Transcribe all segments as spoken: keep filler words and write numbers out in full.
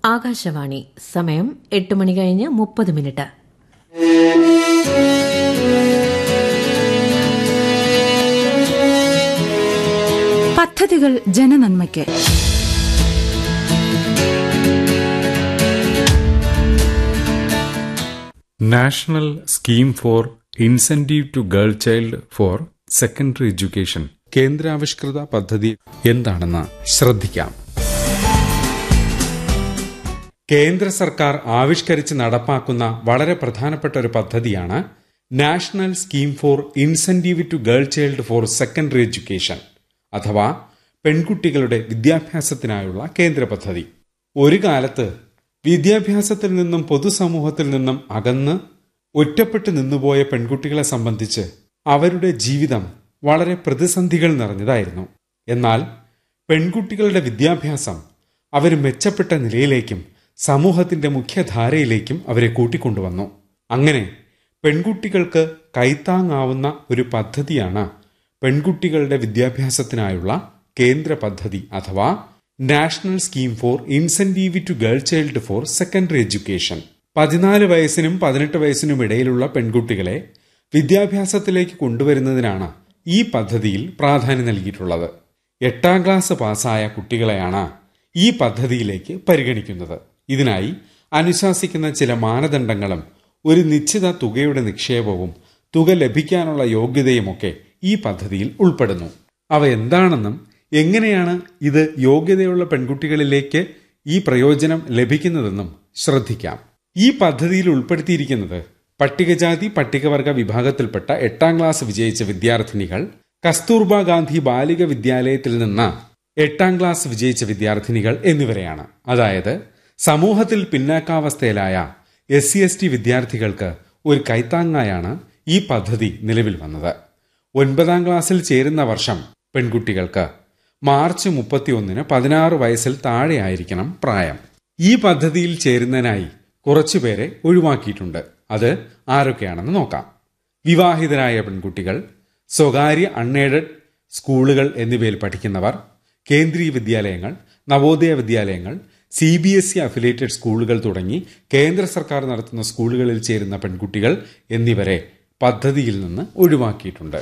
ആകാശവാണി. സമയം എട്ട് മണി കഴിഞ്ഞ് മുപ്പത് മിനിറ്റ്. പദ്ധതികൾ ജനനന്മയ്ക്ക്. National scheme for incentive to girl child for secondary education കേന്ദ്രാവിഷ്കൃത പദ്ധതി എന്താണെന്ന് ശ്രദ്ധിക്കാം. കേന്ദ്ര സർക്കാർ ആവിഷ്കരിച്ച് നടപ്പാക്കുന്ന വളരെ പ്രധാനപ്പെട്ട ഒരു പദ്ധതിയാണ് national scheme for incentive to girl child for secondary education അഥവാ പെൺകുട്ടികളുടെ വിദ്യാഭ്യാസത്തിനായുള്ള കേന്ദ്ര പദ്ധതി. ഒരു കാലത്ത് വിദ്യാഭ്യാസത്തിൽ നിന്നും പൊതുസമൂഹത്തിൽ നിന്നും അകന്ന് ഒറ്റപ്പെട്ടു നിന്നുപോയ പെൺകുട്ടികളെ സംബന്ധിച്ച് അവരുടെ ജീവിതം വളരെ പ്രതിസന്ധികൾ നിറഞ്ഞതായിരുന്നു. എന്നാൽ പെൺകുട്ടികളുടെ വിദ്യാഭ്യാസം അവർ മെച്ചപ്പെട്ട നിലയിലേക്കും സമൂഹത്തിന്റെ മുഖ്യധാരയിലേക്കും അവരെ കൂട്ടിക്കൊണ്ടുവന്നു. അങ്ങനെ പെൺകുട്ടികൾക്ക് കൈത്താങ്ങാവുന്ന ഒരു പദ്ധതിയാണ് പെൺകുട്ടികളുടെ വിദ്യാഭ്യാസത്തിനായുള്ള കേന്ദ്ര പദ്ധതി അഥവാ national scheme for incentive to girl child for secondary education. പതിനാല് വയസ്സിനും പതിനെട്ട് വയസ്സിനും ഇടയിലുള്ള പെൺകുട്ടികളെ വിദ്യാഭ്യാസത്തിലേക്ക് കൊണ്ടുവരുന്നതിനാണ് ഈ പദ്ധതിയിൽ പ്രാധാന്യം നൽകിയിട്ടുള്ളത്. എട്ടാം ക്ലാസ് പാസ്സായ കുട്ടികളെയാണ് ഈ പദ്ധതിയിലേക്ക് പരിഗണിക്കുന്നത്. ഇതിനായി അനുശാസിക്കുന്ന ചില മാനദണ്ഡങ്ങളും ഒരു നിശ്ചിത തുകയുടെ നിക്ഷേപവും തുക ലഭിക്കാനുള്ള യോഗ്യതയുമൊക്കെ ഈ പദ്ധതിയിൽ ഉൾപ്പെടുന്നു. അവ എന്താണെന്നും എങ്ങനെയാണ് ഇത് യോഗ്യതയുള്ള പെൺകുട്ടികളിലേക്ക് ഈ പ്രയോജനം ലഭിക്കുന്നതെന്നും ശ്രദ്ധിക്കാം. ഈ പദ്ധതിയിൽ ഉൾപ്പെടുത്തിയിരിക്കുന്നത് പട്ടികജാതി പട്ടികവർഗ വിഭാഗത്തിൽപ്പെട്ട എട്ടാം ക്ലാസ് വിജയിച്ച വിദ്യാർത്ഥിനികൾ, കസ്തൂർബ ഗാന്ധി ബാലിക വിദ്യാലയത്തിൽ നിന്ന് എട്ടാം ക്ലാസ് വിജയിച്ച വിദ്യാർത്ഥിനികൾ എന്നിവരെയാണ്. അതായത് സമൂഹത്തിൽ പിന്നാക്കാവസ്ഥയിലായ എസ് സി എസ് ടി വിദ്യാർത്ഥികൾക്ക് ഒരു കൈത്താങ്ങായാണ് ഈ പദ്ധതി നിലവിൽ വന്നത്. ഒൻപതാം ക്ലാസ്സിൽ ചേരുന്ന വർഷം പെൺകുട്ടികൾക്ക് മാർച്ച് മുപ്പത്തിയൊന്നിന് പതിനാറ് വയസ്സിൽ താഴെയായിരിക്കണം പ്രായം. ഈ പദ്ധതിയിൽ ചേരുന്നതിനായി കുറച്ചുപേരെ ഒഴിവാക്കിയിട്ടുണ്ട്. അത് ആരൊക്കെയാണെന്ന് നോക്കാം. വിവാഹിതരായ പെൺകുട്ടികൾ, സ്വകാര്യ അൺഎയ്ഡഡ് സ്കൂളുകൾ എന്നിവയിൽ പഠിക്കുന്നവർ, കേന്ദ്രീയ വിദ്യാലയങ്ങൾ, നവോദയ വിദ്യാലയങ്ങൾ, C B S E affiliated സ്കൂളുകൾ തുടങ്ങി കേന്ദ്ര സർക്കാർ നടത്തുന്ന സ്കൂളുകളിൽ ചേരുന്ന പെൺകുട്ടികൾ എന്നിവരെ പദ്ധതിയിൽ നിന്ന് ഒഴിവാക്കിയിട്ടുണ്ട്.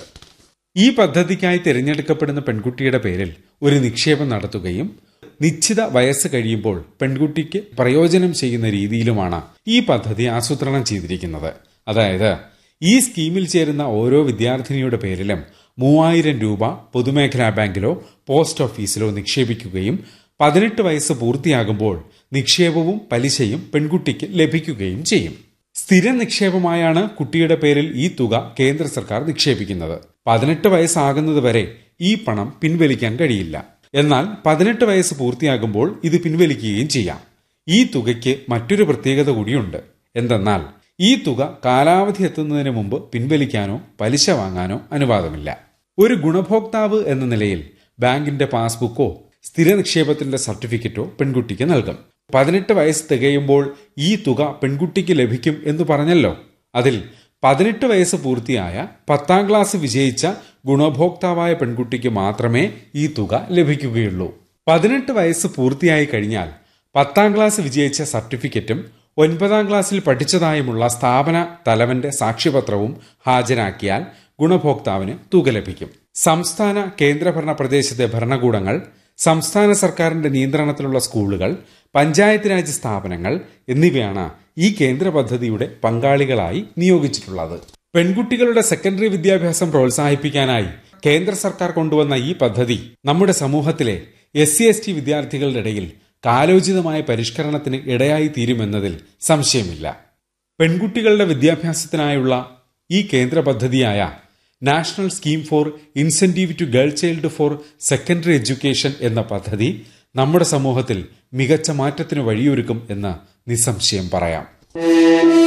ഈ പദ്ധതിക്കായി തിരഞ്ഞെടുക്കപ്പെടുന്ന പെൺകുട്ടിയുടെ പേരിൽ ഒരു നിക്ഷേപം നടത്തുകയും നിശ്ചിത വയസ്സ് കഴിയുമ്പോൾ പെൺകുട്ടിക്ക് പ്രയോജനം ചെയ്യുന്ന രീതിയിലുമാണ് ഈ പദ്ധതി ആസൂത്രണം ചെയ്തിരിക്കുന്നത്. അതായത് ഈ സ്കീമിൽ ചേരുന്ന ഓരോ വിദ്യാർത്ഥിനിയുടെ പേരിലും മൂവായിരം രൂപ പൊതുമേഖലാ ബാങ്കിലോ പോസ്റ്റ് ഓഫീസിലോ നിക്ഷേപിക്കുകയും പതിനെട്ട് വയസ്സ് പൂർത്തിയാകുമ്പോൾ നിക്ഷേപവും പലിശയും പെൺകുട്ടിക്ക് ലഭിക്കുകയും ചെയ്യും. സ്ഥിര നിക്ഷേപമായാണ് കുട്ടിയുടെ പേരിൽ ഈ തുക കേന്ദ്ര സർക്കാർ നിക്ഷേപിക്കുന്നത്. പതിനെട്ട് വയസ്സാകുന്നത് വരെ ഈ പണം പിൻവലിക്കാൻ കഴിയില്ല. എന്നാൽ പതിനെട്ട് വയസ്സ് പൂർത്തിയാകുമ്പോൾ ഇത് പിൻവലിക്കുകയും ചെയ്യാം. ഈ തുകയ്ക്ക് മറ്റൊരു പ്രത്യേകത കൂടിയുണ്ട്. എന്തെന്നാൽ ഈ തുക കാലാവധി എത്തുന്നതിന് മുമ്പ് പിൻവലിക്കാനോ പലിശ വാങ്ങാനോ അനുവാദമില്ല. ഒരു ഗുണഭോക്താവ് എന്ന നിലയിൽ ബാങ്കിന്റെ പാസ്ബുക്കോ സ്ഥിര നിക്ഷേപത്തിന്റെ സർട്ടിഫിക്കറ്റോ പെൺകുട്ടിക്ക് നൽകും. പതിനെട്ട് വയസ്സ് തികയുമ്പോൾ ഈ തുക പെൺകുട്ടിക്ക് ലഭിക്കും എന്ന് പറഞ്ഞല്ലോ. അതിൽ പതിനെട്ട് വയസ്സ് പൂർത്തിയായ പത്താം ക്ലാസ് വിജയിച്ച ഗുണഭോക്താവായ പെൺകുട്ടിക്ക് മാത്രമേ ഈ തുക ലഭിക്കുകയുള്ളൂ. പതിനെട്ട് വയസ്സ് പൂർത്തിയായി കഴിഞ്ഞാൽ പത്താം ക്ലാസ് വിജയിച്ച സർട്ടിഫിക്കറ്റും ഒൻപതാം ക്ലാസ്സിൽ പഠിച്ചതായുമുള്ള സ്ഥാപന തലവന്റെ സാക്ഷ്യപത്രവും ഹാജരാക്കിയാൽ ഗുണഭോക്താവിന് തുക ലഭിക്കും. സംസ്ഥാന കേന്ദ്രഭരണ പ്രദേശത്തെ ഭരണകൂടങ്ങൾ, സംസ്ഥാന സർക്കാരിന്റെ നിയന്ത്രണത്തിലുള്ള സ്കൂളുകൾ, പഞ്ചായത്ത് രാജ് സ്ഥാപനങ്ങൾ എന്നിവയാണ് ഈ കേന്ദ്ര പദ്ധതിയുടെ പങ്കാളികളായി നിയോഗിച്ചിട്ടുള്ളത്. പെൺകുട്ടികളുടെ സെക്കൻഡറി വിദ്യാഭ്യാസം പ്രോത്സാഹിപ്പിക്കാനായി കേന്ദ്ര സർക്കാർ കൊണ്ടുവന്ന ഈ പദ്ധതി നമ്മുടെ സമൂഹത്തിലെ എസ് സി എസ് ടി വിദ്യാർത്ഥികളുടെ ഇടയിൽ കാലോചിതമായ പരിഷ്കരണത്തിന് ഇടയായി തീരുമെന്നതിൽ സംശയമില്ല. പെൺകുട്ടികളുടെ വിദ്യാഭ്യാസത്തിനായുള്ള ഈ കേന്ദ്ര പദ്ധതിയായ national scheme for incentive to girl child for secondary education എന്ന പദ്ധതി നമ്മുടെ സമൂഹത്തിൽ മികച്ച മാറ്റത്തിന് വഴിയൊരുക്കും എന്ന് നിസ്സംശയം പറയാം.